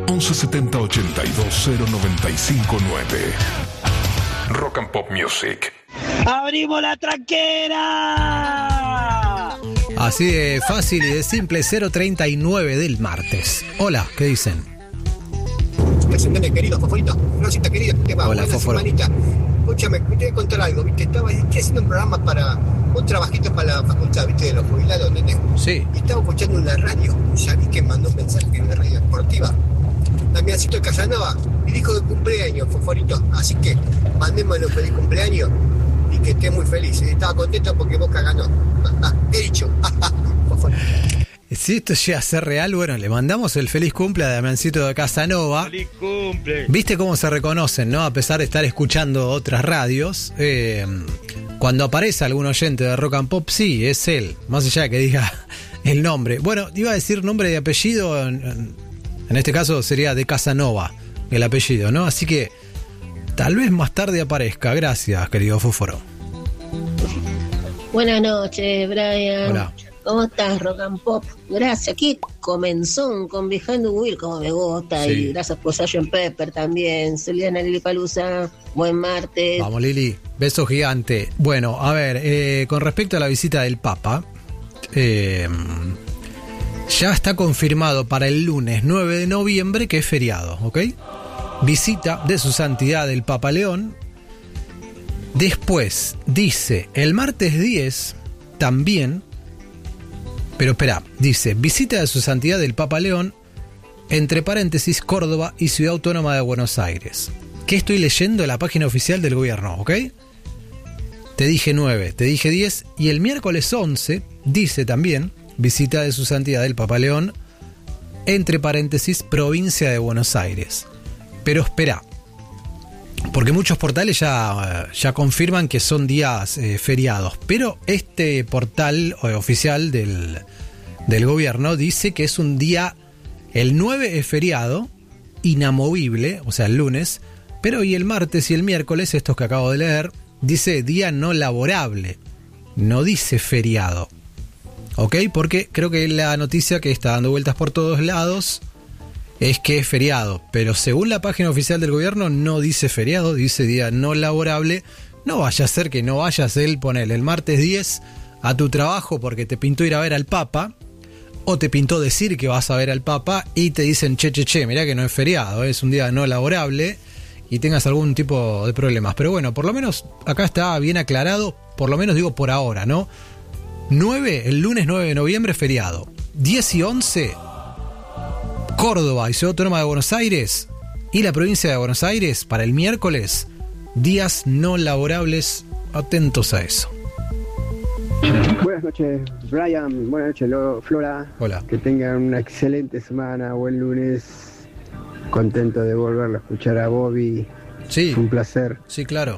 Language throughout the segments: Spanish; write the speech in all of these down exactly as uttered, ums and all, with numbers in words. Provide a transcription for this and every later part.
once setenta ochenta y dos cero noventa y cinco nueve. Rock and Pop Music. ¡Abrimos la tranquera! Así de fácil y de simple, cero treinta y nueve del martes. Hola, ¿qué dicen? Presentame, querido Foforito. Rosita, querida, ¿qué va? Hola, Buena Foforo. semanita. Escúchame, te voy a contar algo, ¿viste? Estaba estoy haciendo un programa para un trabajito para la facultad, ¿viste? De los jubilados, ¿entendés? Sí. Y estaba escuchando en la radio, ya vi que mandó un mensaje en una radio deportiva. Damiancito de Casanova, y dijo de cumpleaños, Foforito. Así que mandémosle un feliz cumpleaños y que esté muy feliz. Estaba contento porque Boca ganó. He dicho. Foforito. Si esto llega a ser real, bueno, le mandamos el feliz cumple a Damiancito de Casanova. ¡Feliz cumple! ¿Viste cómo se reconocen, no? A pesar de estar escuchando otras radios, eh, cuando aparece algún oyente de Rock and Pop, sí, es él, más allá de que diga el nombre. Bueno, iba a decir nombre y apellido, en, en este caso sería de Casanova, el apellido, ¿no? Así que tal vez más tarde aparezca. Gracias, querido Fósforo. Buenas noches, Brian. Hola. ¿Cómo estás, Rock and Pop? Gracias. Aquí comenzó con Behind the Wheel, como me gusta. Sí. Y gracias por sergeant Pepper también. Soliana Lili Palusa. Buen martes. Vamos, Lili. Beso gigante. Bueno, a ver, eh, con respecto a la visita del Papa, eh, ya está confirmado para el lunes nueve de noviembre que es feriado, ¿ok? Visita de su santidad el Papa León. Después dice el martes diez también. Pero espera, dice, visita de su santidad el Papa León, entre paréntesis, Córdoba y Ciudad Autónoma de Buenos Aires. ¿Qué estoy leyendo en la página oficial del gobierno, ok? Te dije nueve, te dije diez, y el miércoles once dice también, visita de su santidad el Papa León, entre paréntesis, provincia de Buenos Aires. Pero espera, porque muchos portales ya, ya confirman que son días eh, feriados, pero este portal eh, oficial del, del gobierno dice que es un día, el nueve es feriado, inamovible, o sea el lunes, pero y el martes y el miércoles, estos que acabo de leer, dice día no laborable, no dice feriado, ¿ok? Porque creo que la noticia que está dando vueltas por todos lados es que es feriado, pero según la página oficial del gobierno no dice feriado, dice día no laborable. No vaya a ser que no vayas él, ponele el martes diez a tu trabajo porque te pintó ir a ver al Papa, o te pintó decir que vas a ver al Papa y te dicen che, che, che, mirá que no es feriado, es un día no laborable y tengas algún tipo de problemas. Pero bueno, por lo menos acá está bien aclarado, por lo menos digo por ahora, ¿no? nueve, el lunes nueve de noviembre feriado, diez y once... Córdoba y Ciudad Autónoma de Buenos Aires y la provincia de Buenos Aires para el miércoles, días no laborables, atentos a eso. Buenas noches, Brian. Buenas noches, Flora. Hola. Que tengan una excelente semana, buen lunes. Contento de volverlo a escuchar a Bobby. Sí. Un placer. Sí, claro.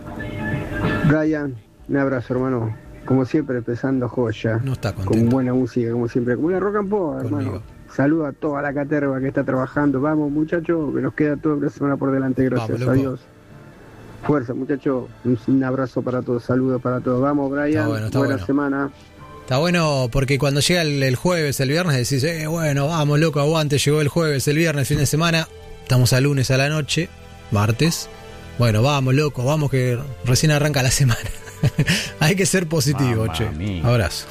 Brian, un abrazo, hermano. Como siempre, empezando joya. No está contento. Con buena música, como siempre. Como la rock and pop, Conmigo. hermano. Saludo a toda la caterva que está trabajando. Vamos, muchachos, que nos queda toda la semana por delante. Gracias Vamos, a Dios. Fuerza, muchachos. Un, un abrazo para todos. Saludos para todos. Vamos, Brian. Está bueno, está Buena bueno. semana. Está bueno porque cuando llega el, el jueves, el viernes, decís, eh, bueno, vamos, loco, aguante, llegó el jueves, el viernes, fin de semana, estamos a lunes a la noche, martes. Bueno, vamos, loco, vamos que recién arranca la semana. Hay que ser positivo, Mamma che. mía. Abrazo.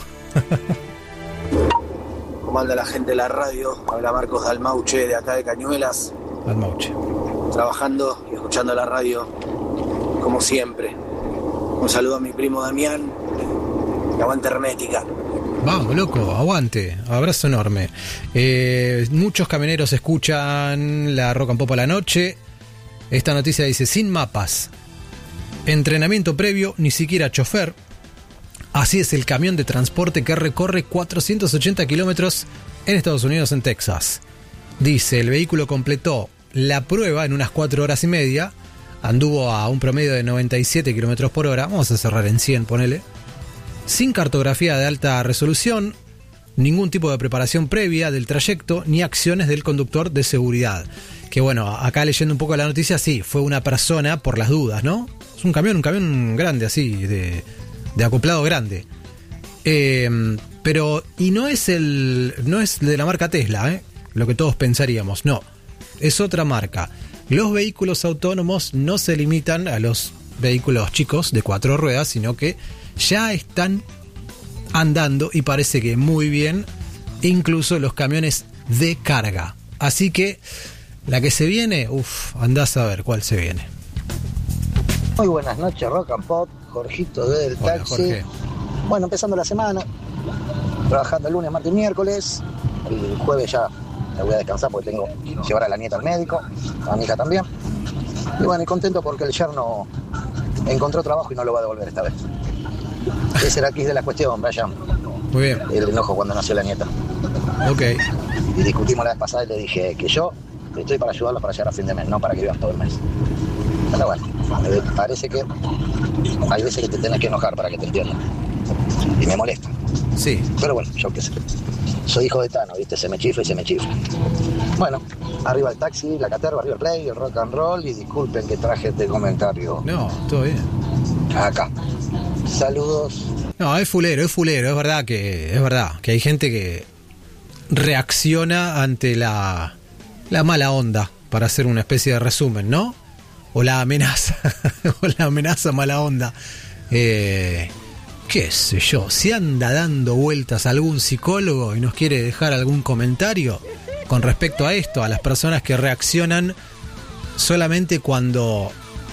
¿Cómo anda la gente de la radio? Habla Marcos Dalmauche de acá de Cañuelas, Al Mauche. trabajando y escuchando la radio como siempre. Un saludo a mi primo Damián, que aguante Hermética. Vamos, loco, aguante, abrazo enorme. Eh, muchos camioneros escuchan la Rock and Pop a la noche. Esta noticia dice, sin mapas, entrenamiento previo, ni siquiera chofer. Así es el camión de transporte que recorre cuatrocientos ochenta kilómetros en Estados Unidos, en Texas. Dice, el vehículo completó la prueba en unas cuatro horas y media, anduvo a un promedio de noventa y siete kilómetros por hora, vamos a cerrar en cien, ponele, sin cartografía de alta resolución, ningún tipo de preparación previa del trayecto, ni acciones del conductor de seguridad. Que bueno, acá leyendo un poco la noticia, sí, fue una persona por las dudas, ¿no? Es un camión, un camión grande así, de... de acoplado grande. Eh, pero, y no es el no es de la marca Tesla, ¿eh? Lo que todos pensaríamos, no. es otra marca. Los vehículos autónomos no se limitan a los vehículos chicos de cuatro ruedas, sino que ya están andando y parece que muy bien, incluso los camiones de carga. Así que la que se viene, uff, andás a ver cuál se viene. Muy buenas noches, Rock and Pop, Jorgito desde el Hola, taxi. Jorge. Bueno, empezando la semana, trabajando el lunes, martes y miércoles. El jueves ya me voy a descansar porque tengo que llevar a la nieta al médico, a mi hija también. Y bueno, y contento porque el yerno encontró trabajo y no lo va a devolver esta vez. Ese era el quid de la cuestión, Brian. Muy bien. El enojo cuando nació la nieta. Ok. Y discutimos la vez pasada y le dije que yo estoy para ayudarlos para llegar a fin de mes, no para que vivas todo el mes. Pero bueno, me parece que hay veces que te tenés que enojar para que te entiendan. Y me molesta. Sí. Pero bueno, yo qué sé. Soy hijo de Tano, ¿viste? Se me chifla y se me chifla. Bueno, arriba el taxi, la caterva, arriba el play, el rock and roll. Y disculpen que traje este comentario. No, todo bien. Acá. Saludos. No, es fulero, es fulero. Es verdad que, es verdad que hay gente que reacciona ante la, la mala onda, para hacer una especie de resumen, ¿no? O la amenaza. O la amenaza mala onda. Eh... qué sé yo, si anda dando vueltas a algún psicólogo y nos quiere dejar algún comentario con respecto a esto, a las personas que reaccionan solamente cuando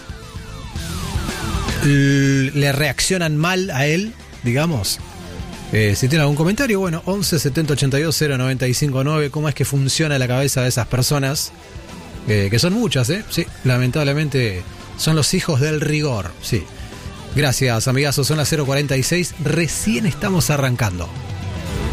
le reaccionan mal a él, digamos. Eh, si tiene algún comentario, bueno, once setenta ochenta y dos cero noventa y cinco nueve, ¿cómo es que funciona la cabeza de esas personas? Eh, que son muchas, ¿eh? Sí, lamentablemente son los hijos del rigor, sí. Gracias, amigazos, son las cero cuarenta y seis, recién estamos arrancando.